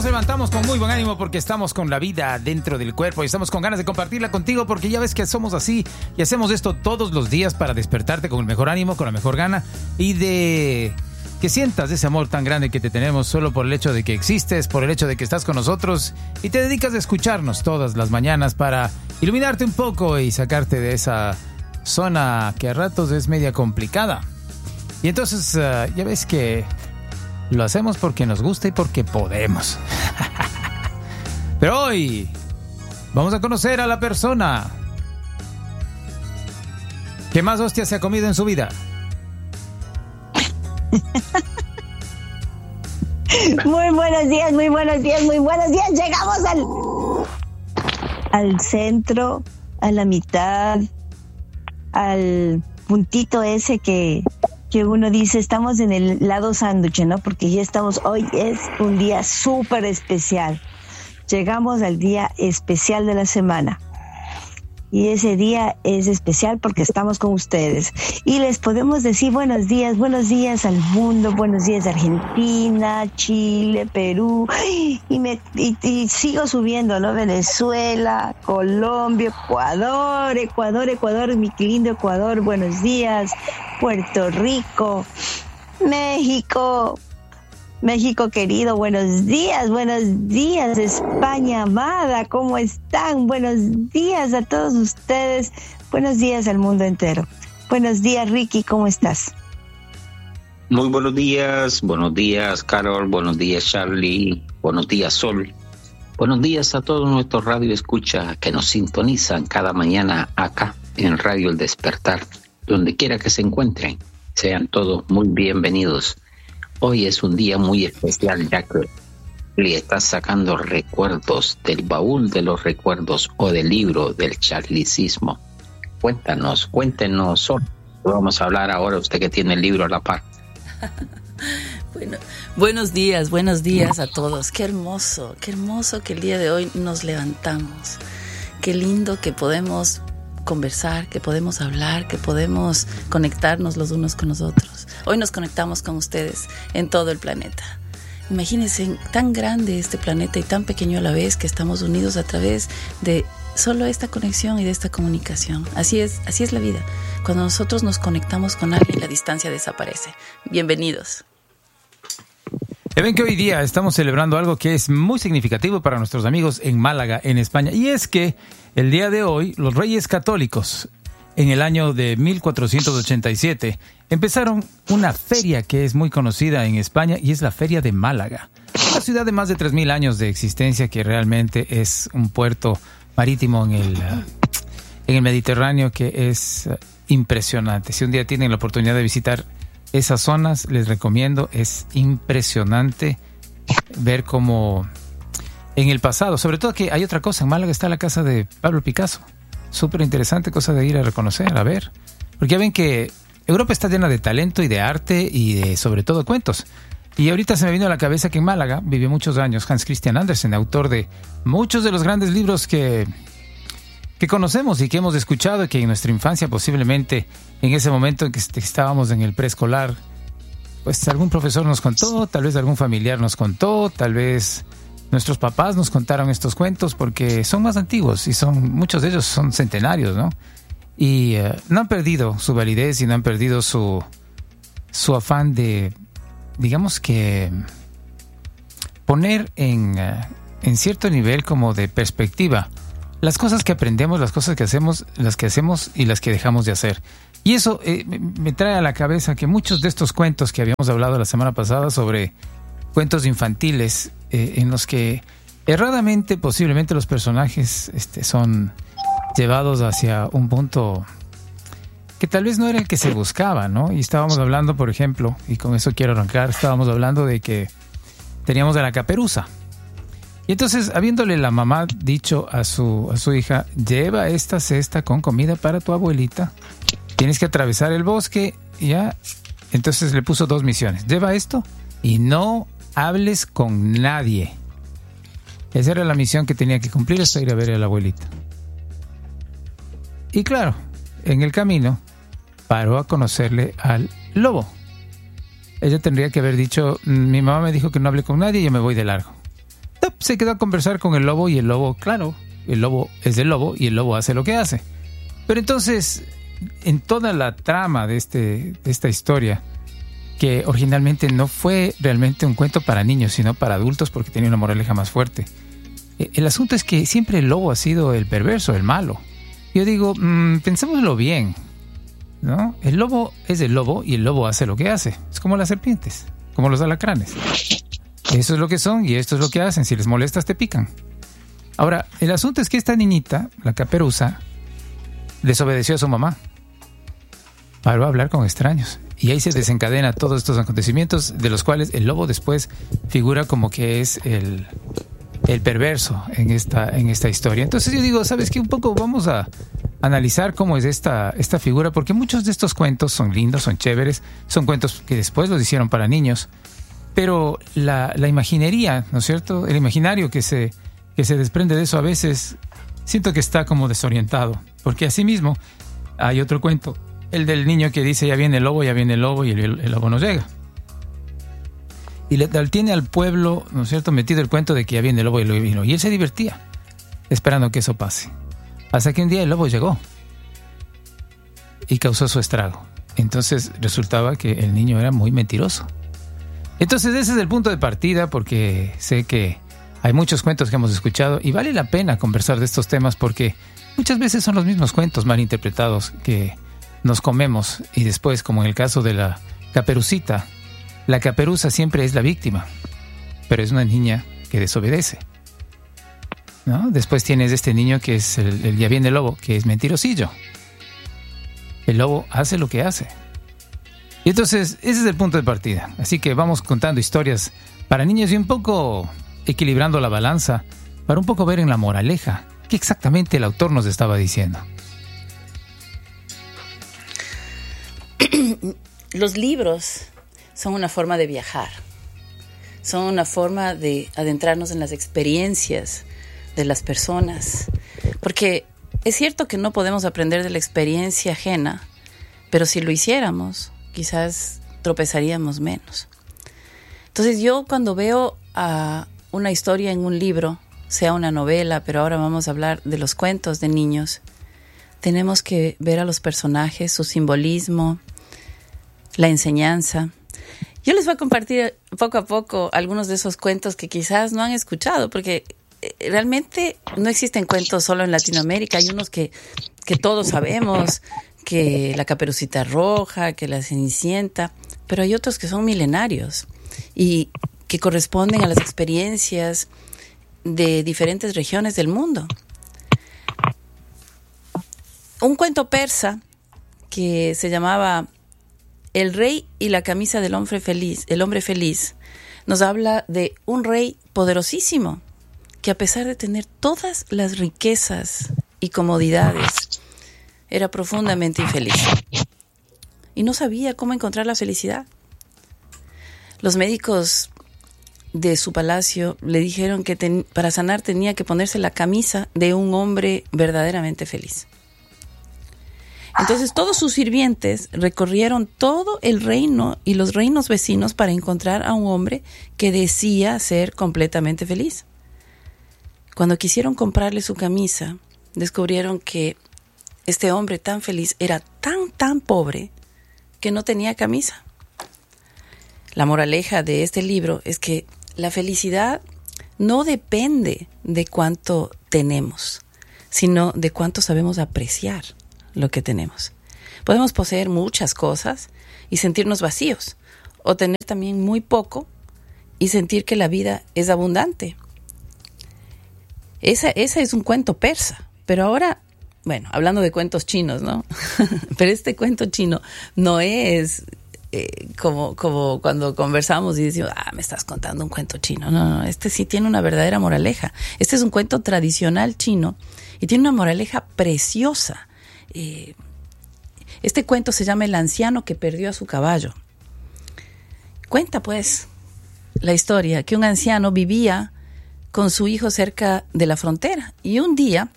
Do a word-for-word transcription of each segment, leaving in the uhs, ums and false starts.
levantamos con muy buen ánimo porque estamos con la vida dentro del cuerpo y estamos con ganas de compartirla contigo porque ya ves que somos así y hacemos esto todos los días para despertarte con el mejor ánimo, con la mejor gana y de que sientas ese amor tan grande que te tenemos solo por el hecho de que existes, por el hecho de que estás con nosotros y te dedicas a escucharnos todas las mañanas para iluminarte un poco y sacarte de esa zona que a ratos es media complicada. Y entonces uh, ya ves que lo hacemos porque nos gusta y porque podemos. Pero hoy vamos a conocer a la persona que más hostias se ha comido en su vida. Muy buenos días, muy buenos días, muy buenos días. Llegamos al, al centro, a la mitad, al puntito ese que... que uno dice, estamos en el lado sándwich, ¿no? Porque ya estamos, hoy es un día súper especial. Llegamos al día especial de la semana. Y ese día es especial porque estamos con ustedes. Y les podemos decir buenos días, buenos días al mundo, buenos días Argentina, Chile, Perú. Y, me, y, y sigo subiendo, ¿no? Venezuela, Colombia, Ecuador, Ecuador, Ecuador, mi lindo Ecuador, buenos días. Puerto Rico, México, México querido, buenos días, buenos días, España amada, ¿cómo están? Buenos días a todos ustedes, buenos días al mundo entero. Buenos días, Ricky, ¿cómo estás? Muy buenos días, buenos días, Carol, buenos días, Charlie, buenos días, Sol. Buenos días a todos nuestros radio escucha que nos sintonizan cada mañana acá en Radio El Despertar. Donde quiera que se encuentren, sean todos muy bienvenidos. Hoy es un día muy especial, ya que le estás sacando recuerdos del baúl de los recuerdos o del libro del charlicismo. Cuéntanos, cuéntenos, Sol. Vamos a hablar ahora, usted que tiene el libro a la par. Bueno, buenos días, buenos días a todos. Qué hermoso, qué hermoso que el día de hoy nos levantamos. Qué lindo que podemos conversar, que podemos hablar, que podemos conectarnos los unos con los otros. Hoy nos conectamos con ustedes en todo el planeta. Imagínense, tan grande este planeta y tan pequeño a la vez que estamos unidos a través de solo esta conexión y de esta comunicación. Así es, así es la vida. Cuando nosotros nos conectamos con alguien, la distancia desaparece. Bienvenidos. Ya ven que hoy día estamos celebrando algo que es muy significativo para nuestros amigos en Málaga, en España, y es que el día de hoy los Reyes Católicos, en el año de mil cuatrocientos ochenta y siete, empezaron una feria que es muy conocida en España y es la Feria de Málaga. Una ciudad de más de tres mil años de existencia que realmente es un puerto marítimo en el, en el Mediterráneo que es impresionante. Si un día tienen la oportunidad de visitar esas zonas, les recomiendo, es impresionante ver cómo en el pasado, sobre todo que hay otra cosa, en Málaga está la casa de Pablo Picasso, súper interesante, cosa de ir a reconocer, a ver, porque ya ven que Europa está llena de talento y de arte y de, sobre todo, cuentos. Y ahorita se me vino a la cabeza que en Málaga vivió muchos años Hans Christian Andersen, autor de muchos de los grandes libros que que conocemos y que hemos escuchado y que en nuestra infancia posiblemente en ese momento en que estábamos en el preescolar, pues algún profesor nos contó, tal vez algún familiar nos contó, tal vez nuestros papás nos contaron estos cuentos porque son más antiguos y son muchos de ellos son centenarios, ¿no? Y uh, no han perdido su validez y no han perdido su, su afán de, digamos que, poner en, uh, en cierto nivel como de perspectiva las cosas que aprendemos, las cosas que hacemos, las que hacemos y las que dejamos de hacer. Y eso eh, me trae a la cabeza que muchos de estos cuentos que habíamos hablado la semana pasada sobre cuentos infantiles eh, en los que erradamente posiblemente los personajes este, son llevados hacia un punto que tal vez no era el que se buscaba, ¿no? Y estábamos hablando, por ejemplo, y con eso quiero arrancar, estábamos hablando de que teníamos a la Caperuza. Y entonces, habiéndole la mamá dicho a su, a su hija, lleva esta cesta con comida para tu abuelita, tienes que atravesar el bosque, ya. Entonces le puso dos misiones, lleva esto y no hables con nadie. Esa era la misión que tenía que cumplir hasta ir a ver a la abuelita. Y claro, en el camino paró a conocerle al lobo. Ella tendría que haber dicho, mi mamá me dijo que no hable con nadie y yo me voy de largo. se quedó a conversar con el lobo y el lobo, claro, el lobo es el lobo y el lobo hace lo que hace. Pero entonces, en toda la trama de, este, de esta historia, que originalmente no fue realmente un cuento para niños, sino para adultos porque tenía una moraleja más fuerte. El asunto es que siempre el lobo ha sido el perverso, el malo. Yo digo, mmm, pensémoslo bien, ¿no? El lobo es el lobo y el lobo hace lo que hace. Es como las serpientes, como los alacranes. Eso es lo que son y esto es lo que hacen. Si les molestas, te pican. Ahora, el asunto es que esta niñita, la Caperuza, desobedeció a su mamá. Paró a hablar con extraños. Y ahí se desencadena todos estos acontecimientos, de los cuales el lobo después figura como que es el, el perverso en esta, en esta historia. Entonces yo digo, ¿sabes qué? Un poco vamos a analizar cómo es esta, esta figura, porque muchos de estos cuentos son lindos, son chéveres, son cuentos que después los hicieron para niños, pero la, la imaginería, ¿no es cierto? El imaginario que se, que se desprende de eso a veces siento que está como desorientado, porque asimismo hay otro cuento, el del niño que dice ya viene el lobo, ya viene el lobo y el, el lobo no llega. Y le tiene al pueblo, ¿no es cierto?, metido el cuento de que ya viene el lobo y el lobo vino. Y él se divertía esperando que eso pase. Hasta que un día el lobo llegó y causó su estrago. Entonces resultaba que el niño era muy mentiroso. Entonces ese es el punto de partida, porque sé que hay muchos cuentos que hemos escuchado y vale la pena conversar de estos temas porque muchas veces son los mismos cuentos mal interpretados que nos comemos, y después, como en el caso de la Caperucita, la Caperuza siempre es la víctima, pero es una niña que desobedece, ¿no? Después tienes este niño que es el, el ya viene el lobo, que es mentirosillo. El lobo hace lo que hace. Y entonces ese es el punto de partida. Así que vamos contando historias para niños y un poco equilibrando la balanza para un poco ver en la moraleja qué exactamente el autor nos estaba diciendo. Los libros son una forma de viajar, son una forma de adentrarnos en las experiencias de las personas, porque es cierto que no podemos aprender de la experiencia ajena, pero si lo hiciéramos, quizás tropezaríamos menos. Entonces yo cuando veo a una historia en un libro, sea una novela, pero ahora vamos a hablar de los cuentos de niños, tenemos que ver a los personajes, su simbolismo, la enseñanza. Yo les voy a compartir poco a poco algunos de esos cuentos que quizás no han escuchado, porque realmente no existen cuentos solo en Latinoamérica. Hay unos que, que todos sabemos, que la Caperucita Roja, que la Cenicienta, pero hay otros que son milenarios y que corresponden a las experiencias de diferentes regiones del mundo. Un cuento persa que se llamaba El rey y la camisa del hombre feliz, el hombre feliz, nos habla de un rey poderosísimo que a pesar de tener todas las riquezas y comodidades, era profundamente infeliz y no sabía cómo encontrar la felicidad. Los médicos de su palacio le dijeron que ten, para sanar tenía que ponerse la camisa de un hombre verdaderamente feliz. Entonces todos sus sirvientes recorrieron todo el reino y los reinos vecinos para encontrar a un hombre que decía ser completamente feliz. Cuando quisieron comprarle su camisa, descubrieron que este hombre tan feliz era tan, tan pobre que no tenía camisa. La moraleja de este libro es que la felicidad no depende de cuánto tenemos, sino de cuánto sabemos apreciar lo que tenemos. Podemos poseer muchas cosas y sentirnos vacíos, o tener también muy poco y sentir que la vida es abundante. Esa, esa es un cuento persa, pero ahora, bueno, hablando de cuentos chinos, ¿no? Pero este cuento chino no es eh, como, como cuando conversamos y decimos, ah, me estás contando un cuento chino. No, no, este sí tiene una verdadera moraleja. Este es un cuento tradicional chino y tiene una moraleja preciosa. Eh, este cuento se llama El anciano que perdió a su caballo. Cuenta pues la historia que un anciano vivía con su hijo cerca de la frontera y un día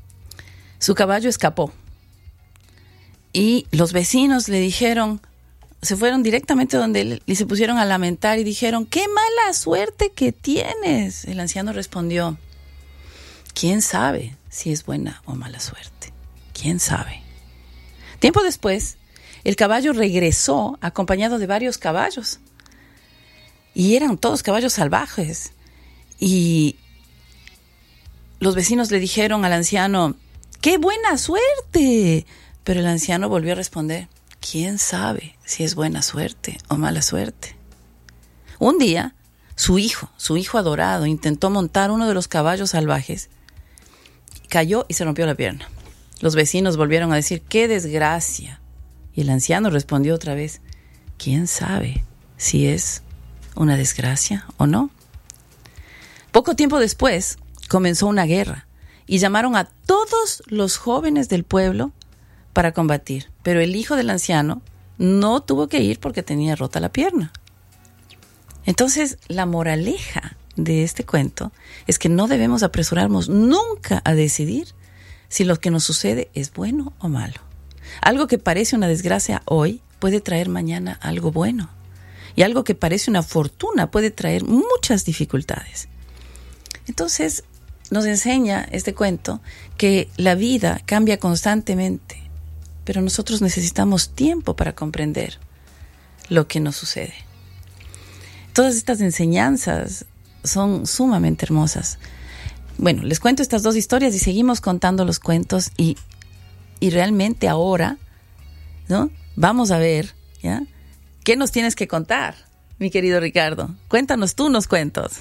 su caballo escapó y los vecinos le dijeron, se fueron directamente donde él y se pusieron a lamentar y dijeron, ¡qué mala suerte que tienes! El anciano respondió, ¿quién sabe si es buena o mala suerte? ¿Quién sabe? Tiempo después, el caballo regresó acompañado de varios caballos. Y eran todos caballos salvajes. Y los vecinos le dijeron al anciano, ¡qué buena suerte! Pero el anciano volvió a responder, ¿quién sabe si es buena suerte o mala suerte? Un día, su hijo, su hijo adorado, intentó montar uno de los caballos salvajes, cayó y se rompió la pierna. Los vecinos volvieron a decir, ¡qué desgracia! Y el anciano respondió otra vez, ¿quién sabe si es una desgracia o no? Poco tiempo después, comenzó una guerra y llamaron a todos los jóvenes del pueblo para combatir, pero el hijo del anciano no tuvo que ir porque tenía rota la pierna. Entonces, la moraleja de este cuento es que no debemos apresurarnos nunca a decidir si lo que nos sucede es bueno o malo. Algo que parece una desgracia hoy puede traer mañana algo bueno, y algo que parece una fortuna puede traer muchas dificultades. Entonces, nos enseña este cuento que la vida cambia constantemente, pero nosotros necesitamos tiempo para comprender lo que nos sucede. Todas estas enseñanzas son sumamente hermosas. Bueno, les cuento estas dos historias y seguimos contando los cuentos y, y realmente ahora, ¿no? Vamos a ver, ¿ya? ¿Qué nos tienes que contar, mi querido Ricardo? Cuéntanos tú unos cuentos.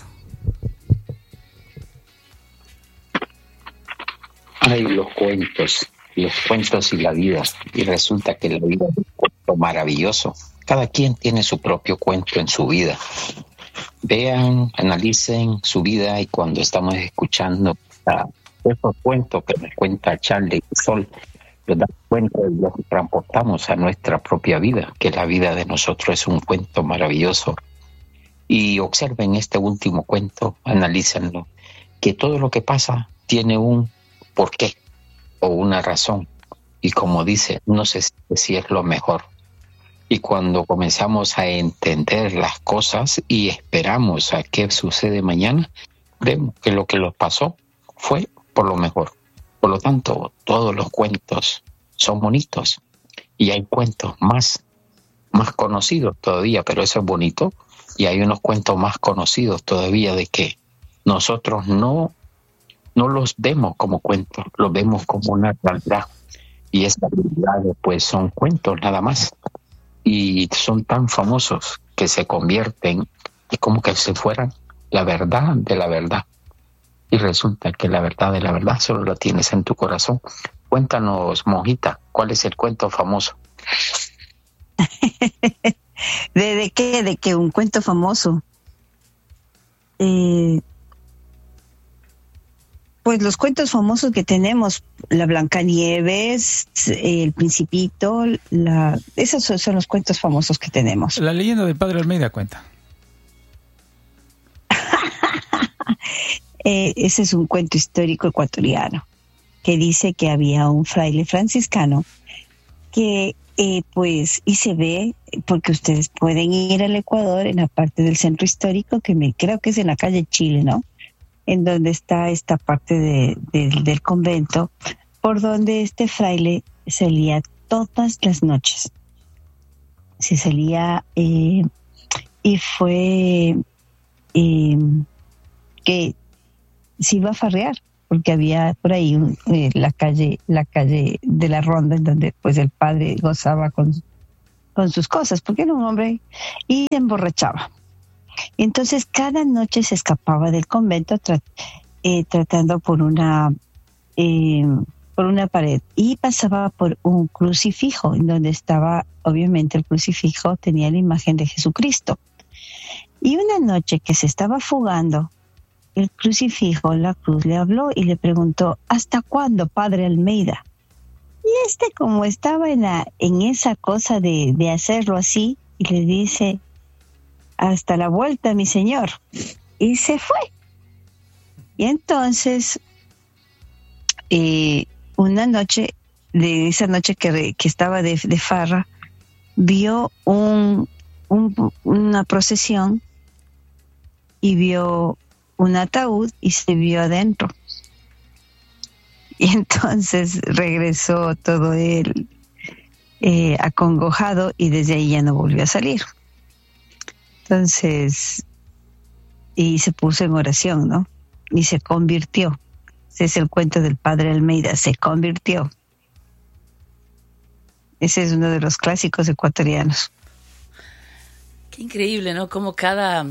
Ay, los cuentos, los cuentos y la vida. Y resulta que la vida es un cuento maravilloso. Cada quien tiene su propio cuento en su vida. Vean, analicen su vida y cuando estamos escuchando esos cuentos que nos cuenta Charlie Sol, nos damos cuenta de lo que transportamos a nuestra propia vida, que la vida de nosotros es un cuento maravilloso. Y observen este último cuento, analícenlo, que todo lo que pasa tiene un por qué o una razón. Y como dice, no sé si es lo mejor. Y cuando comenzamos a entender las cosas y esperamos a qué sucede mañana, vemos que lo que nos pasó fue por lo mejor. Por lo tanto, todos los cuentos son bonitos. Y hay cuentos más, más conocidos todavía, pero eso es bonito. Y hay unos cuentos más conocidos todavía de que nosotros no, no los vemos como cuentos, los vemos como una realidad. Y estas realidades pues son cuentos nada más. Y son tan famosos que se convierten y como que se fueran la verdad de la verdad. Y resulta que la verdad de la verdad solo la tienes en tu corazón. Cuéntanos, monjita, ¿cuál es el cuento famoso? ¿De, de qué? ¿De qué? ¿Un cuento famoso? Eh, pues los cuentos famosos que tenemos, la Blancanieves, el Principito, la, esos son, son los cuentos famosos que tenemos. La leyenda del Padre Almeida cuenta. eh, ese es un cuento histórico ecuatoriano que dice que había un fraile franciscano que eh, pues, y se ve, porque ustedes pueden ir al Ecuador en la parte del centro histórico, que me creo que es en la calle Chile, ¿no? En donde está esta parte de, de, del convento, por donde este fraile salía todas las noches. Se salía eh, y fue eh, que se iba a farrear, porque había por ahí un, eh, la calle la calle de la Ronda, en donde pues el padre gozaba con, con sus cosas, porque era un hombre, y se emborrachaba. Entonces cada noche se escapaba del convento tra- eh, tratando por una eh, por una pared y pasaba por un crucifijo en donde estaba, obviamente el crucifijo tenía la imagen de Jesucristo. Y una noche que se estaba fugando, el crucifijo, la cruz, le habló y le preguntó: ¿hasta cuándo, Padre Almeida? Y este, como estaba en la en esa cosa de, de hacerlo así, y le dice: hasta la vuelta, mi señor. Y se fue. Y entonces, eh, una noche, de esa noche que, que estaba de, de farra, vio un, un, una procesión y vio un ataúd y se vio adentro. Y entonces regresó todo él eh, acongojado y desde ahí ya no volvió a salir. Entonces, y se puso en oración, ¿no? Y se convirtió. Ese es el cuento del padre Almeida, se convirtió. Ese es uno de los clásicos ecuatorianos. Qué increíble, ¿no? Como cada,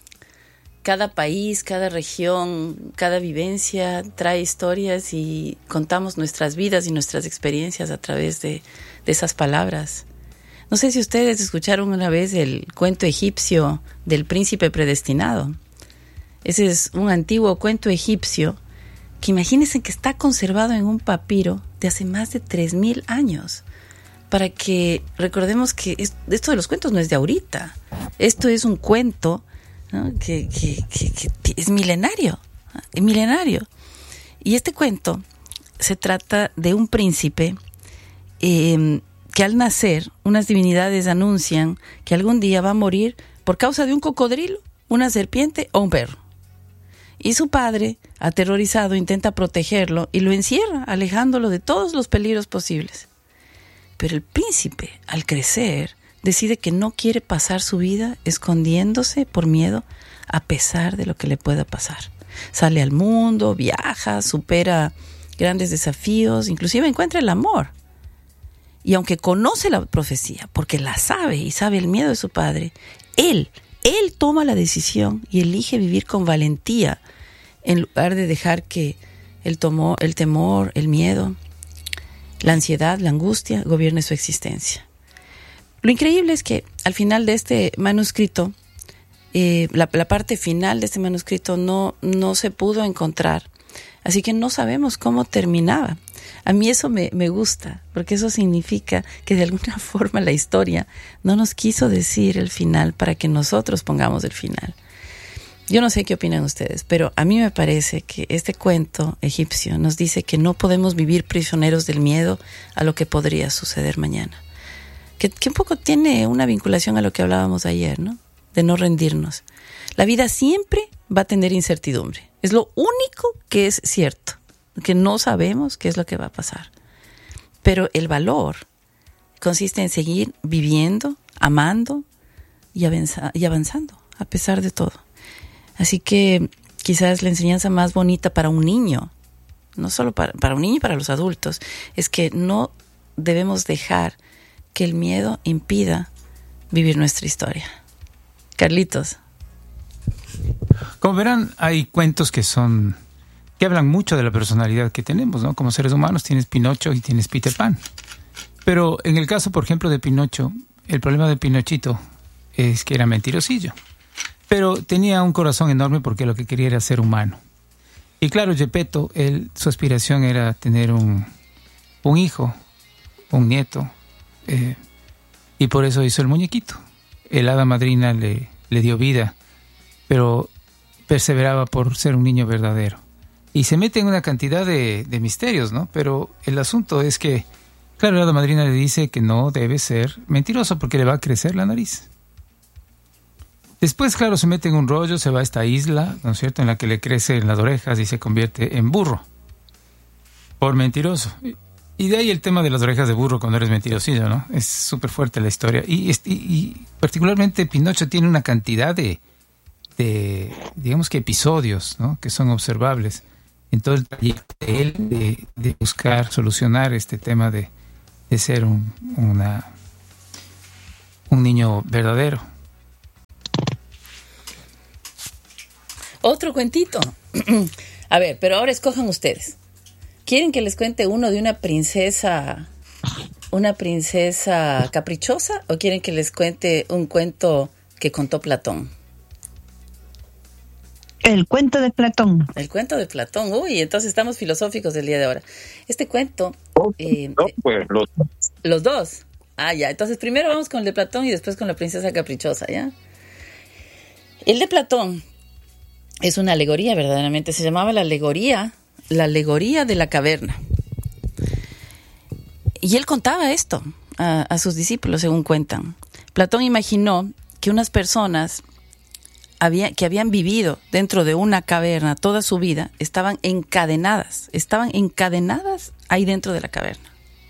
cada país, cada región, cada vivencia trae historias y contamos nuestras vidas y nuestras experiencias a través de, de esas palabras. No sé si ustedes escucharon una vez el cuento egipcio del príncipe predestinado. Ese es un antiguo cuento egipcio que imagínense que está conservado en un papiro de hace más de tres mil años. Para que recordemos que es, esto de los cuentos no es de ahorita. Esto es un cuento, ¿no? que, que, que, que es milenario, es milenario. Y este cuento se trata de un príncipe eh, que al nacer unas divinidades anuncian que algún día va a morir por causa de un cocodrilo, una serpiente o un perro. Y su padre, aterrorizado, intenta protegerlo y lo encierra, alejándolo de todos los peligros posibles. Pero el príncipe, al crecer, decide que no quiere pasar su vida escondiéndose por miedo a pesar de lo que le pueda pasar. Sale al mundo, viaja, supera grandes desafíos, inclusive encuentra el amor. Y aunque conoce la profecía, porque la sabe y sabe el miedo de su padre, él, él toma la decisión y elige vivir con valentía en lugar de dejar que el, tomo, el temor, el miedo, la ansiedad, la angustia gobierne su existencia. Lo increíble es que al final de este manuscrito, eh, la, la parte final de este manuscrito no, no se pudo encontrar, así que no sabemos cómo terminaba. A mí eso me, me gusta, porque eso significa que de alguna forma la historia no nos quiso decir el final para que nosotros pongamos el final. Yo no sé qué opinan ustedes, pero a mí me parece que este cuento egipcio nos dice que no podemos vivir prisioneros del miedo a lo que podría suceder mañana. Que, que un poco tiene una vinculación a lo que hablábamos ayer, ¿no? De no rendirnos. La vida siempre va a tener incertidumbre. Es lo único que es cierto, que no sabemos qué es lo que va a pasar. Pero el valor consiste en seguir viviendo, amando y, avanza- y avanzando, a pesar de todo. Así que quizás la enseñanza más bonita para un niño, no solo para, para un niño y para los adultos, es que no debemos dejar que el miedo impida vivir nuestra historia. Carlitos. Como verán, hay cuentos que son que hablan mucho de la personalidad que tenemos, ¿no? Como seres humanos tienes Pinocho y tienes Peter Pan. Pero en el caso, por ejemplo, de Pinocho, el problema de Pinochito es que era mentirosillo. Pero tenía un corazón enorme porque lo que quería era ser humano. Y claro, Geppetto, él, su aspiración era tener un, un hijo, un nieto, eh, y por eso hizo el muñequito. El hada madrina le, le dio vida, pero perseveraba por ser un niño verdadero. Y se mete en una cantidad de, de misterios, ¿no? Pero el asunto es que, claro, la hada madrina le dice que no debe ser mentiroso porque le va a crecer la nariz. Después, claro, se mete en un rollo, se va a esta isla, ¿no es cierto?, en la que le crecen las orejas y se convierte en burro, por mentiroso. Y de ahí el tema de las orejas de burro cuando eres mentirosillo, ¿no? Es súper fuerte la historia. Y, y, y particularmente Pinocho tiene una cantidad de, de, digamos que episodios, ¿no?, que son observables en todo el trayecto de él, de, de buscar solucionar este tema de, de ser un, una, un niño verdadero. Otro cuentito. A ver, pero ahora escojan ustedes. ¿Quieren que les cuente uno de una princesa, una princesa caprichosa, o quieren que les cuente un cuento que contó Platón? El cuento de Platón. El cuento de Platón. Uy, entonces estamos filosóficos el día de ahora. Este cuento... Eh, no, pues los... los dos. Ah, ya. Entonces primero vamos con el de Platón y después con la princesa caprichosa, ¿ya? El de Platón es una alegoría, verdaderamente. Se llamaba la alegoría, la alegoría de la caverna. Y él contaba esto. a, a sus discípulos, según cuentan. Platón imaginó que unas personas había, que habían vivido dentro de una caverna toda su vida estaban encadenadas, estaban encadenadas ahí dentro de la caverna.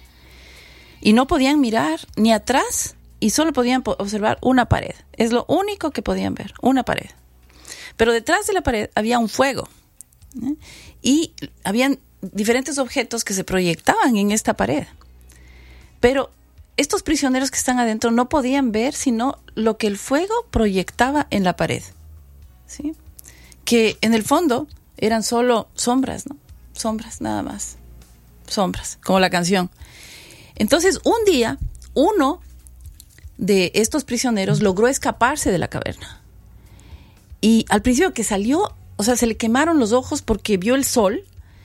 Y no podían mirar ni atrás y solo podían observar una pared. Es lo único que podían ver, una pared. Pero detrás de la pared había un fuego, ¿eh? Y habían diferentes objetos que se proyectaban en esta pared. Pero estos prisioneros que están adentro no podían ver sino lo que el fuego proyectaba en la pared, ¿sí? Que en el fondo eran solo sombras, ¿no? Sombras, nada más. Sombras, como la canción. Entonces, un día, uno de estos prisioneros logró escaparse de la caverna. Y al principio que salió, o sea, se le quemaron los ojos porque vio el sol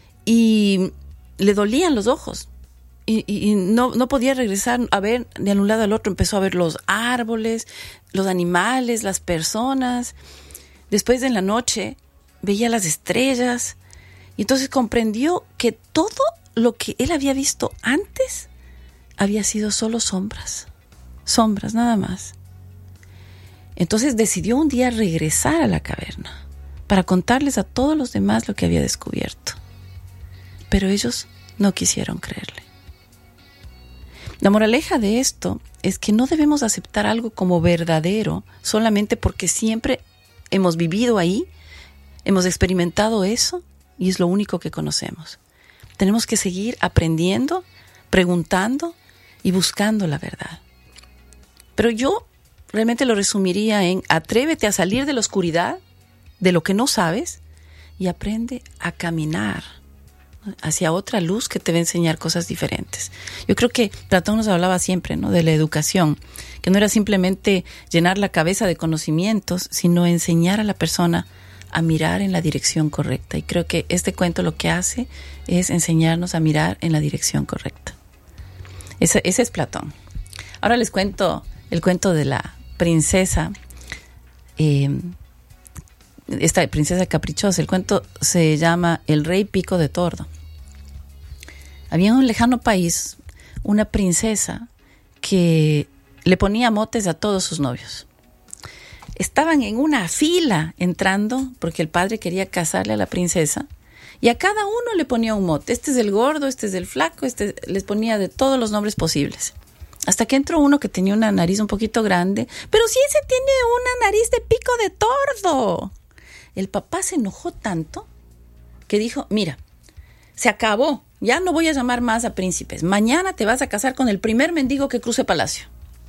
y le dolían los ojos. Y, y, y no, no podía regresar a ver de un lado al otro. Empezó a ver los árboles, los animales, las personas. Después, en la noche, veía las estrellas. Y entonces comprendió que todo lo que él había visto antes había sido solo sombras. Sombras, nada más. Entonces decidió un día regresar a la caverna para contarles a todos los demás lo que había descubierto. Pero ellos no quisieron creerle. La moraleja de esto es que no debemos aceptar algo como verdadero solamente porque siempre hemos vivido ahí, hemos experimentado eso y es lo único que conocemos. Tenemos que seguir aprendiendo, preguntando y buscando la verdad. Pero yo realmente lo resumiría en: atrévete a salir de la oscuridad, de lo que no sabes, y aprende a caminar hacia otra luz que te va a enseñar cosas diferentes. Yo creo que Platón nos hablaba siempre, ¿no?, de la educación, que no era simplemente llenar la cabeza de conocimientos, sino enseñar a la persona a mirar en la dirección correcta. Y creo que este cuento lo que hace es enseñarnos a mirar en la dirección correcta. Ese, ese es Platón. Ahora les cuento el cuento de la princesa, eh, esta princesa caprichosa. El cuento se llama El Rey Pico de Tordo. Había en un lejano país una princesa que le ponía motes a todos sus novios. Estaban en una fila entrando porque el padre quería casarle a la princesa y a cada uno le ponía un mote. Este es el gordo, este es el flaco, este les ponía de todos los nombres posibles. Hasta que entró uno que tenía una nariz un poquito grande. Pero si ese tiene una nariz de pico de tordo. El papá se enojó tanto que dijo: mira, se acabó, ya no voy a llamar más a príncipes. Mañana te vas a casar con el primer mendigo que cruce palacio.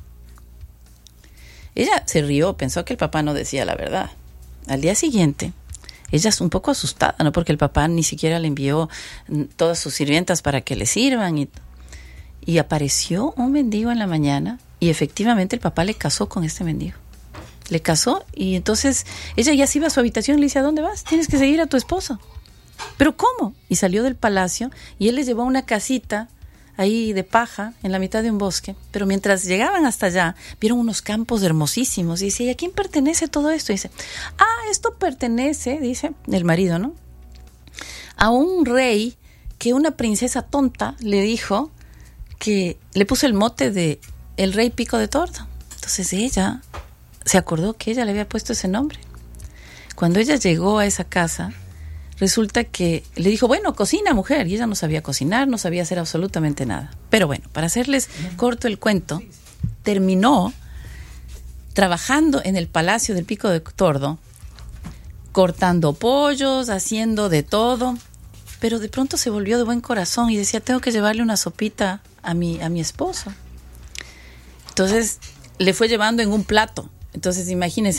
Ella se rió, pensó que el papá no decía la verdad. Al día siguiente, ella es un poco asustada, ¿no?, porque el papá ni siquiera le envió todas sus sirvientas para que le sirvan. Y, y apareció un mendigo en la mañana y efectivamente el papá le casó con este mendigo. Le casó y entonces ella ya se iba a su habitación y le dice: ¿a dónde vas? Tienes que seguir a tu esposo. ¿Pero cómo? Y salió del palacio y él les llevó a una casita ahí de paja en la mitad de un bosque. Pero mientras llegaban hasta allá, vieron unos campos hermosísimos y dice: ¿y a quién pertenece todo esto? Y dice: ah, esto pertenece, dice el marido, ¿no?, a un rey que una princesa tonta le dijo que le puso el mote de El Rey Pico de Tordo. Entonces ella se acordó que ella le había puesto ese nombre. Cuando ella llegó a esa casa, resulta que le dijo: bueno, cocina, mujer. Y ella no sabía cocinar, no sabía hacer absolutamente nada. Pero bueno, para hacerles corto el cuento, terminó trabajando en el Palacio del Pico de Tordo, cortando pollos, haciendo de todo. Pero de pronto se volvió de buen corazón y decía: tengo que llevarle una sopita a mi, a mi esposo. Entonces le fue llevando en un plato. Entonces imagínense,